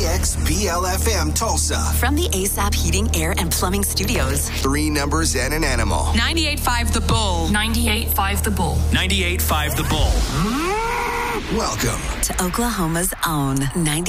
KXBL-FM Tulsa. From the ASAP Heating, Air, and Plumbing Studios. 3 numbers and an animal. 98.5 The Bull. 98.5 The Bull. 98.5 The Bull. Welcome to Oklahoma's own 90.